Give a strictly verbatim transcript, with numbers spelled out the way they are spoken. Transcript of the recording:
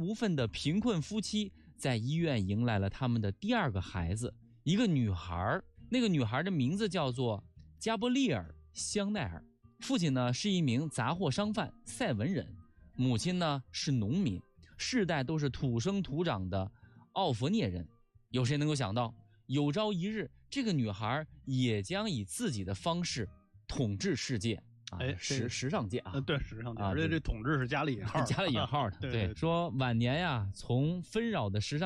无分的贫困夫妻在医院迎来了他们的第二个孩子，一个女孩。那个女孩的名字叫做加波利尔·香奈儿。父亲呢是一名杂货商贩塞文人，母亲呢是农民，世代都是土生土长的奥弗涅人。有谁能够想到，有朝一日这个女孩也将以自己的方式统治世界啊！ 哎， 时时尚界啊， 呃，对，时尚界， 啊而且这统治是加了引号， 加了引号的。 对对，说晚年呀，从纷扰的时尚